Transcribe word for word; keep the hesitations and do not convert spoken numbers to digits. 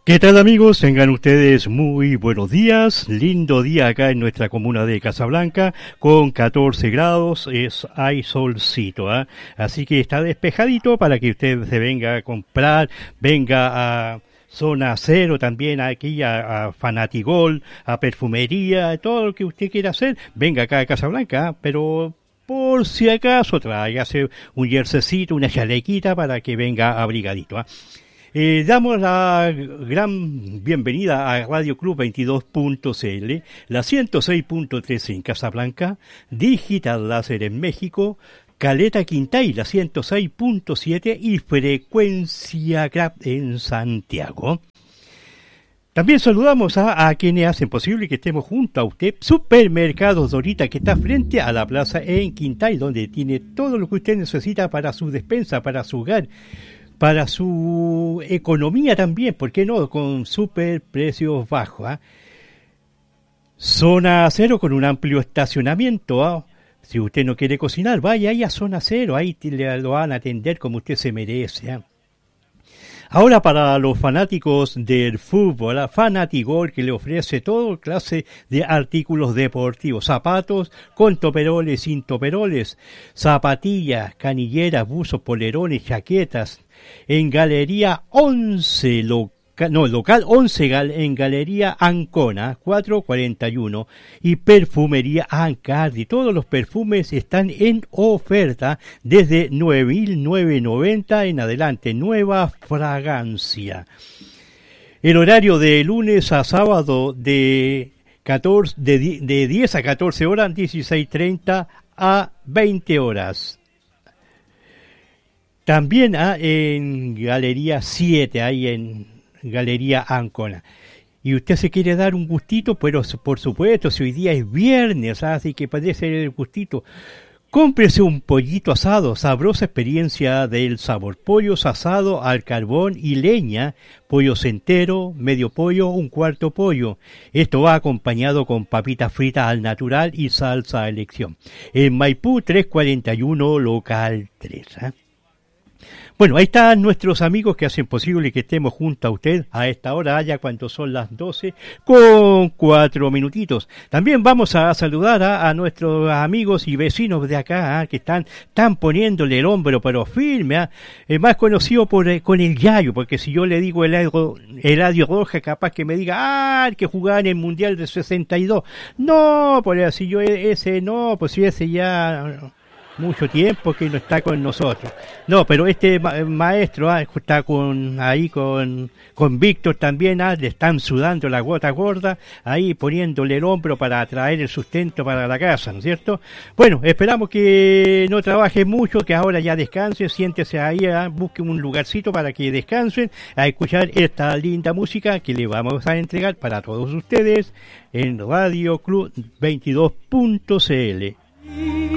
¿Qué tal, amigos? Tengan ustedes muy buenos días. Lindo día acá en nuestra comuna de Casablanca con catorce grados, es hay solcito, ¿eh? Así que está despejadito para que usted se venga a comprar, venga a Zona Cero también, aquí a, a Fanatigol, a Perfumería, todo lo que usted quiera hacer, venga acá a Casablanca, ¿eh? Pero por si acaso tráigase un jerseycito, una chalequita para que venga abrigadito, ¿eh? Eh, damos la gran bienvenida a Radio Club veintidós punto c l, la ciento seis punto tres en Casablanca, Digital Láser en México, Caleta Quintay, la ciento seis punto siete y Frecuencia Crab en Santiago. También saludamos a, a quienes hacen posible que estemos junto a usted. Supermercados Dorita, que está frente a la plaza en Quintay, donde tiene todo lo que usted necesita para su despensa, para su hogar, para su economía también, ¿por qué no? Con super precios bajos, ¿eh? Zona Cero con un amplio estacionamiento, ¿eh? Si usted no quiere cocinar, vaya ahí a Zona Cero, ahí le lo van a atender como usted se merece, ¿eh? Ahora, para los fanáticos del fútbol, la Fanatigol, que le ofrece toda clase de artículos deportivos, zapatos con toperoles, sin toperoles, zapatillas, canilleras, buzos, polerones, chaquetas, en Galería once, loca, no, local once gal, en Galería Ancona, cuatrocientos cuarenta y uno, y Perfumería Ancardi. Todos los perfumes están en oferta desde nueve mil novecientos noventa en adelante, nueva fragancia. El horario de lunes a sábado de, catorce, de, de diez a catorce horas, dieciséis treinta a veinte horas. También ah, en Galería siete, ahí en Galería Ancona. Y usted se quiere dar un gustito, pero por supuesto, si hoy día es viernes, ¿ah? Así que puede ser el gustito. Cómprese un pollito asado, sabrosa experiencia del sabor. Pollos asado al carbón y leña, pollos entero, medio pollo, un cuarto pollo. Esto va acompañado con papitas fritas al natural y salsa a elección. En Maipú trescientos cuarenta y uno, local tres, ¿eh? Bueno, ahí están nuestros amigos que hacen posible que estemos junto a usted a esta hora, allá cuando son las doce con cuatro minutitos. También vamos a saludar a, a nuestros amigos y vecinos de acá, ¿eh? Que están, están poniéndole el hombro, pero firme, ¿eh? Eh, más conocido por eh, con el Yayo, porque si yo le digo Eladio, Eladio Roja, capaz que me diga, ah, que jugaba en el Mundial de sesenta y dos. No, pues si yo ese no, pues si ese ya mucho tiempo que no está con nosotros. No, pero este ma- maestro ah, está con ahí con con Víctor también, ah, le están sudando la gota gorda, ahí poniéndole el hombro para traer el sustento para la casa, ¿no es cierto? Bueno, esperamos que no trabaje mucho, que ahora ya descanse, siéntese ahí, ah, busque un lugarcito para que descansen, a escuchar esta linda música que le vamos a entregar para todos ustedes en Radio Club veintidós punto c l.